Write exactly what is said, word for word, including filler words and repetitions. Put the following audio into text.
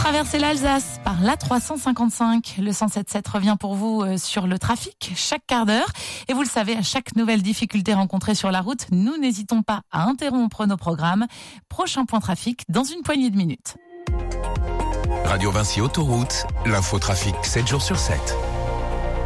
traversez l'Alsace par l'A trois cent cinquante-cinq. Le cent sept sept revient pour vous sur le trafic chaque quart d'heure. Et vous le savez, à chaque nouvelle difficulté rencontrée sur la route, nous n'hésitons pas à interrompre nos programmes. Prochain point trafic dans une poignée de minutes. Radio Vinci Autoroute, l'infotrafic sept jours sur sept.